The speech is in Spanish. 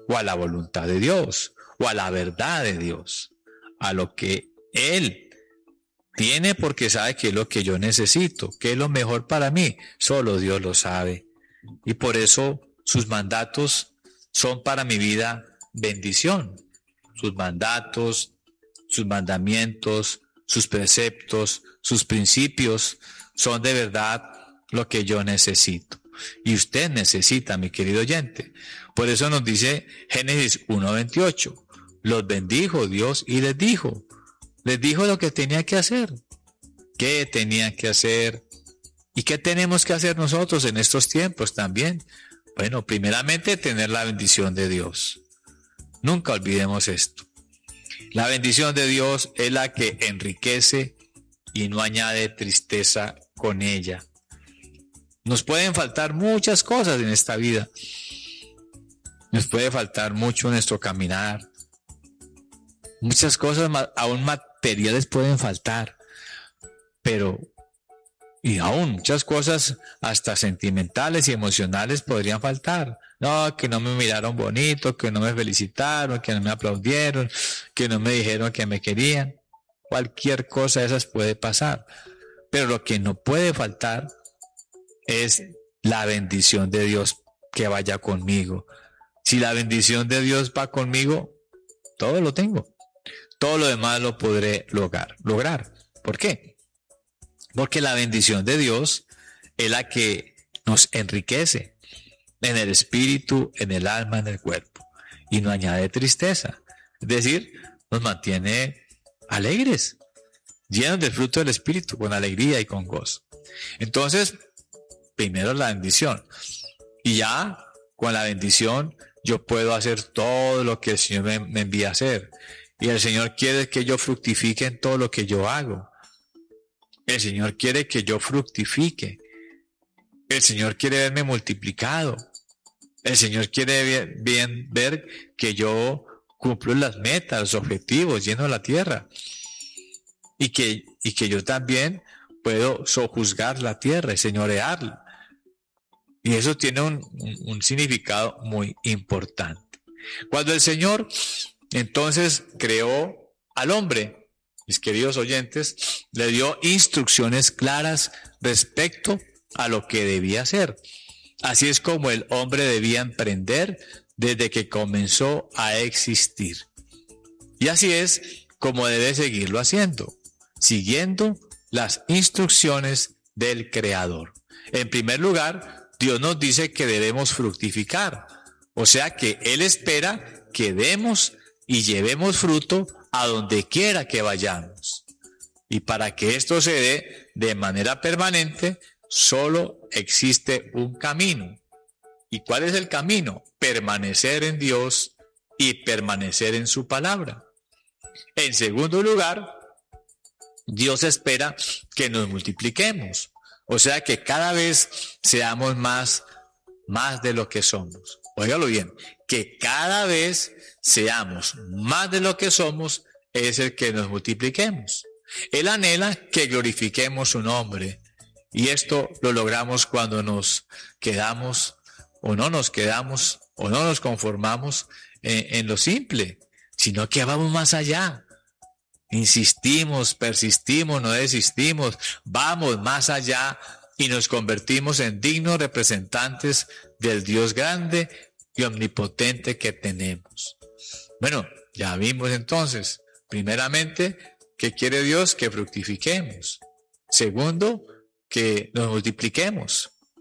o a la voluntad de Dios, o a la verdad de Dios, a lo que Él tiene, porque sabe que es lo que yo necesito, que es lo mejor para mí. Solo Dios lo sabe. Y por eso sus mandatos son para mi vida bendición. Sus mandatos, sus mandamientos, sus preceptos, sus principios son de verdad lo que yo necesito. Y usted necesita, mi querido oyente. Por eso nos dice Génesis 1:28. Los bendijo Dios y les dijo lo que tenía que hacer. ¿Qué tenía que hacer? ¿Y qué tenemos que hacer nosotros en estos tiempos también? Bueno, primeramente tener la bendición de Dios. Nunca olvidemos esto. La bendición de Dios es la que enriquece y no añade tristeza con ella. Nos pueden faltar muchas cosas en esta vida. Nos puede faltar mucho en nuestro caminar. Muchas cosas aún materiales pueden faltar. Y aún muchas cosas hasta sentimentales y emocionales podrían faltar. No, que no me miraron bonito, que no me felicitaron, que no me aplaudieron, que no me dijeron que me querían. Cualquier cosa de esas puede pasar. Pero lo que no puede faltar es la bendición de Dios que vaya conmigo. Si la bendición de Dios va conmigo, todo lo tengo. Todo lo demás lo podré lograr. ¿Por qué? Porque la bendición de Dios es la que nos enriquece en el espíritu, en el alma, en el cuerpo. Y no añade tristeza. Es decir, nos mantiene alegres, llenos del fruto del espíritu, con alegría y con gozo. Entonces, primero la bendición. Y ya con la bendición yo puedo hacer todo lo que el Señor me envía a hacer. Y el Señor quiere que yo fructifique en todo lo que yo hago. El Señor quiere que yo fructifique. El Señor quiere verme multiplicado. El Señor quiere ver que yo cumplo las metas, los objetivos, lleno la tierra. Y que yo también puedo sojuzgar la tierra y señorearla. Y eso tiene un significado muy importante. Cuando el Señor entonces creó al hombre, mis queridos oyentes, le dio instrucciones claras respecto a lo que debía hacer. Así es como el hombre debía emprender desde que comenzó a existir. Y así es como debe seguirlo haciendo, siguiendo las instrucciones del Creador. En primer lugar, Dios nos dice que debemos fructificar, o sea que Él espera que demos y llevemos fruto a donde quiera que vayamos. Y para que esto se dé de manera permanente, solo existe un camino. ¿Y cuál es el camino? Permanecer en Dios y permanecer en su palabra. En segundo lugar, Dios espera que nos multipliquemos. O sea que cada vez seamos más de lo que somos. Óigalo bien, que cada vez seamos más de lo que somos es el que nos multipliquemos. Él anhela que glorifiquemos su nombre. Y esto lo logramos cuando nos quedamos o no nos quedamos o no nos conformamos en lo simple, sino que vamos más allá. Insistimos, persistimos, no desistimos, vamos más allá y nos convertimos en dignos representantes del Dios grande y omnipotente que tenemos. Bueno, ya vimos entonces, primeramente, ¿qué quiere Dios? Que fructifiquemos. Segundo, que nos multipliquemos.